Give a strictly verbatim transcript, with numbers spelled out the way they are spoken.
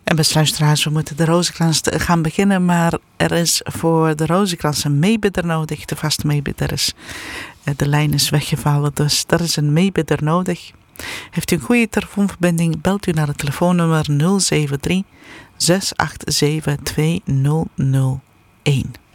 En beste luisteraars, we moeten de rozenkrans gaan beginnen, maar er is voor de rozenkrans een meebidder nodig. De vaste meebidder is, de lijn is weggevallen, dus er is een meebidder nodig. Heeft u een goede telefoonverbinding, belt u naar het telefoonnummer nul zeven drie, zes acht zeven, twee nul nul één.